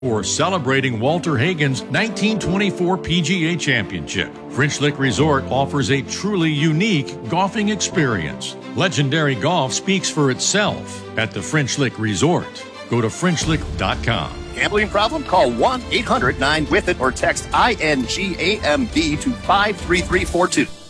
or celebrating Walter Hagen's 1924 PGA Championship. French Lick Resort offers a truly unique golfing experience. Legendary golf speaks for itself at the French Lick Resort. Go to FrenchLick.com. Gambling problem? Call 1-800-9-WITH-IT or text INGAMB to 53342.